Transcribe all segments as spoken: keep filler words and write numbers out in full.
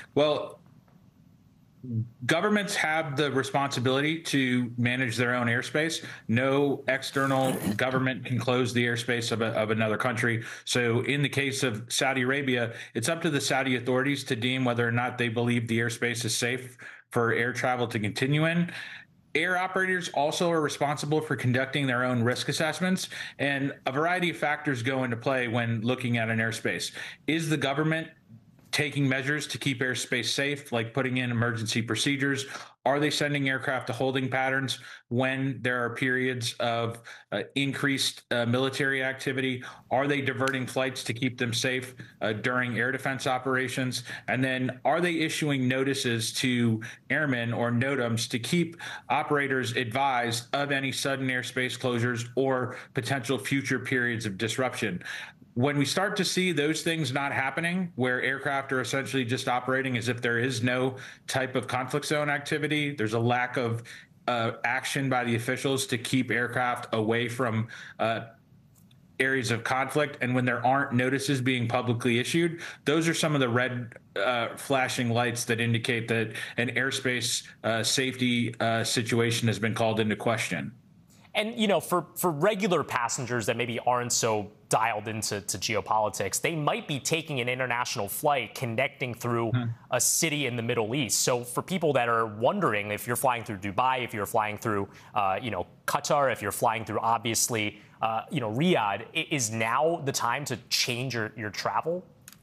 Well, governments have the responsibility to manage their own airspace. No external government can close the airspace of, a, of another country. So in the case of Saudi Arabia, it's up to the Saudi authorities to deem whether or not they believe the airspace is safe for air travel to continue in. Air operators also are responsible for conducting their own risk assessments, and a variety of factors go into play when looking at an airspace. Is the government taking measures to keep airspace safe, like putting in emergency procedures? Are they sending aircraft to holding patterns when there are periods of uh, increased uh, military activity? Are they diverting flights to keep them safe uh, during air defense operations? And then are they issuing notices to airmen or NOTAMs to keep operators advised of any sudden airspace closures or potential future periods of disruption? When we start to see those things not happening, where aircraft are essentially just operating as if there is no type of conflict zone activity, there's a lack of uh, action by the officials to keep aircraft away from uh, areas of conflict, and when there aren't notices being publicly issued, those are some of the red uh, flashing lights that indicate that an airspace uh, safety uh, situation has been called into question. And, you know, for, for regular passengers that maybe aren't so dialed into to geopolitics, they might be taking an international flight connecting through hmm. a city in the Middle East. So for people that are wondering if you're flying through Dubai, if you're flying through, uh, you know, Qatar, if you're flying through, obviously, uh, you know, Riyadh, is now the time to change your, your travel?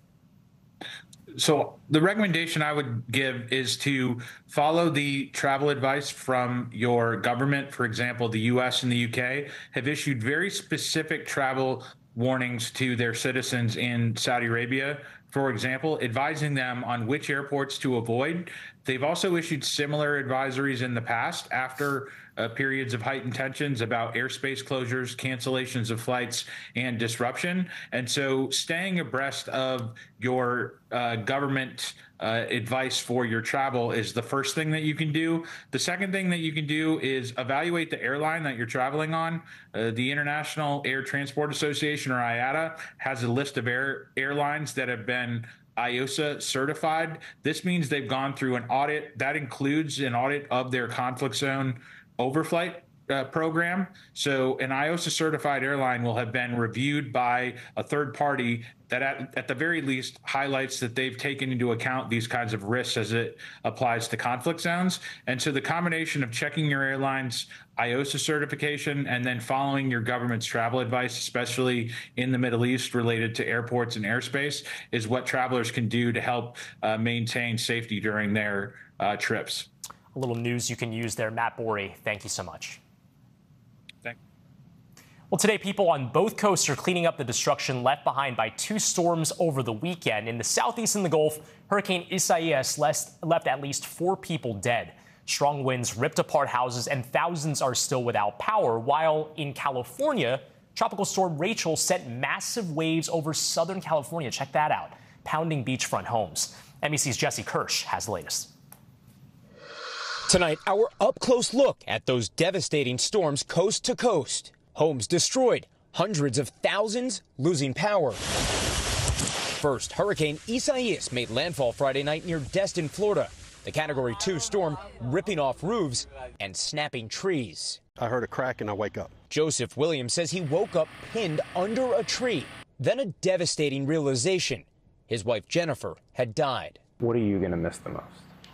So the recommendation I would give is to follow the travel advice from your government. For example, the U S and the U K have issued very specific travel warnings to their citizens in Saudi Arabia, for example, advising them on which airports to avoid. They've also issued similar advisories in the past after uh, periods of heightened tensions about airspace closures, cancellations of flights, and disruption. And so staying abreast of your uh, government uh, advice for your travel is the first thing that you can do. The second thing that you can do is evaluate the airline that you're traveling on. Uh, the International Air Transport Association, or I A T A, has a list of air airlines that have been I O S A certified. This means they've gone through an audit. That includes an audit of their conflict zone overflight uh, program. So an I O S A certified airline will have been reviewed by a third party that at, at the very least highlights that they've taken into account these kinds of risks as it applies to conflict zones. And so the combination of checking your airline's I O S A certification and then following your government's travel advice, especially in the Middle East related to airports and airspace, is what travelers can do to help uh, maintain safety during their uh, trips. A little news you can use there. Matt Borey, thank you so much. Thank Well, today, people on both coasts are cleaning up the destruction left behind by two storms over the weekend. In the southeast and the Gulf, Hurricane Isaias left at least four people dead. Strong winds ripped apart houses and thousands are still without power, while in California, Tropical Storm Rachel sent massive waves over Southern California. Check that out, pounding beachfront homes. N B C's Jesse Kirsch has the latest. Tonight, our up-close look at those devastating storms coast to coast. Homes destroyed, hundreds of thousands losing power. First, Hurricane Isaias made landfall Friday night near Destin, Florida. The Category two storm ripping off roofs and snapping trees. I heard a crack and I wake up. Joseph Williams says he woke up pinned under a tree. Then a devastating realization. His wife Jennifer had died. What are you going to miss the most?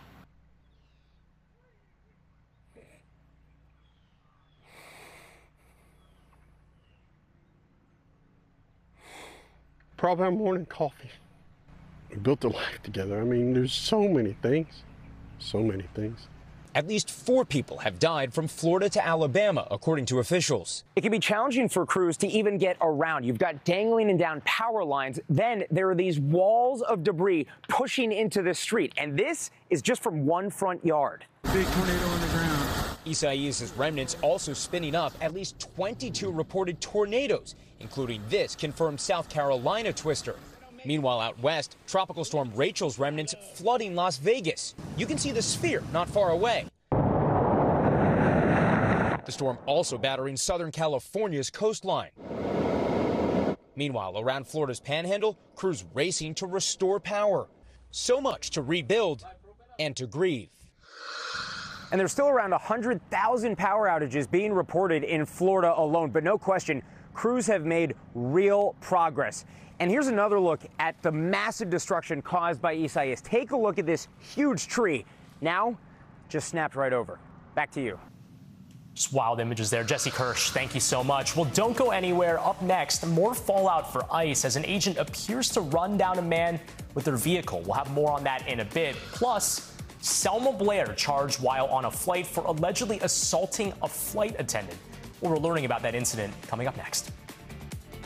Probably our morning coffee. We built a life together. I mean, there's so many things, so many things. At least four people have died from Florida to Alabama, according to officials. It can be challenging for crews to even get around. You've got dangling and down power lines. Then there are these walls of debris pushing into the street. And this is just from one front yard. Big tornado on the ground. Isaias' remnants also spinning up at least twenty-two reported tornadoes, including this confirmed South Carolina twister. Meanwhile, out west, Tropical Storm Rachel's remnants flooding Las Vegas. You can see the sphere not far away. The storm also battering Southern California's coastline. Meanwhile, around Florida's panhandle, crews racing to restore power. So much to rebuild and to grieve. And there's still around one hundred thousand power outages being reported in Florida alone. But no question, crews have made real progress. And here's another look at the massive destruction caused by Isaias. Take a look at this huge tree. Now, just snapped right over. Back to you. Just wild images there. Jesse Kirsch, thank you so much. Well, don't go anywhere. Up next, more fallout for ICE as an agent appears to run down a man with their vehicle. We'll have more on that in a bit. Plus, Selma Blair charged while on a flight for allegedly assaulting a flight attendant. Well, we're learning about that incident coming up next.